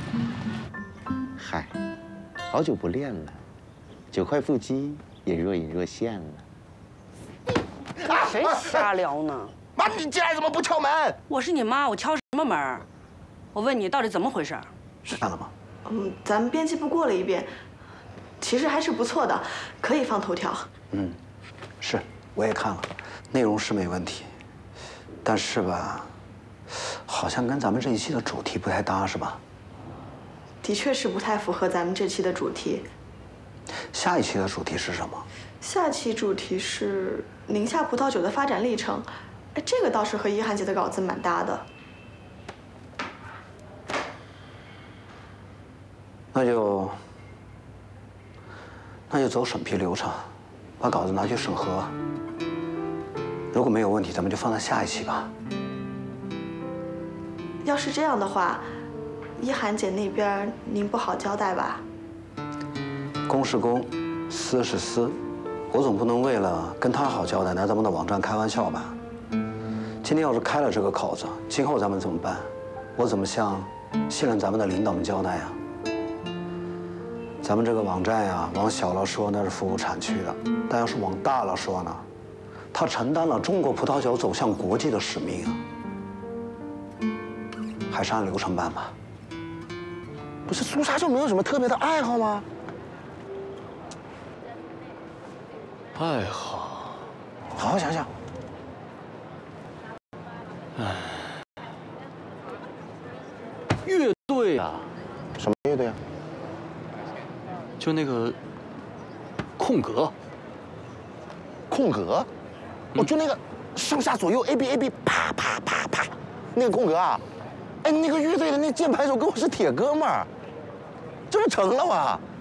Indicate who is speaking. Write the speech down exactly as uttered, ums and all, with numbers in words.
Speaker 1: 嗨，好久不练了，九块腹肌也若隐若现了。
Speaker 2: 谁瞎聊呢？
Speaker 3: 妈，你进来怎么不敲门？
Speaker 2: 我是你妈，我敲什么门？我问你到底怎么回事？
Speaker 4: 是看了吗？
Speaker 5: 嗯，咱们编辑部过了一遍，其实还是不错的，可以放头条。
Speaker 4: 嗯，是，我也看了，内容是没问题，但是吧，好像跟咱们这一期的主题不太搭，是吧？
Speaker 5: 的确是不太符合咱们这期的主题。
Speaker 4: 下一期的主题是什么？
Speaker 5: 下期主题是宁夏葡萄酒的发展历程，哎，这个倒是和一涵姐的稿子蛮搭的。
Speaker 4: 那就那就走审批流程，把稿子拿去审核。如果没有问题，咱们就放在下一期吧。
Speaker 5: 要是这样的话，一涵姐那边您不好交代吧？
Speaker 4: 公是公，私是私，我总不能为了跟他好交代，拿咱们的网站开玩笑吧？今天要是开了这个口子，今后咱们怎么办？我怎么向信任咱们的领导们交代呀？咱们这个网站呀，往小了说那是服务产区的，但要是往大了说呢，它承担了中国葡萄酒走向国际的使命啊。还是按流程办吧。
Speaker 3: 不是苏莎就没有什么特别的爱好吗？
Speaker 6: 爱好，
Speaker 3: 好好想想。
Speaker 6: 唉，乐队啊，
Speaker 3: 什么乐队啊？
Speaker 6: 就那个空格。
Speaker 3: 空格？哦，就那个上下左右 A B A B 啪啪啪啪，那个空格啊。哎，那个乐队的那键盘手跟我是铁哥们儿，这不成了吗？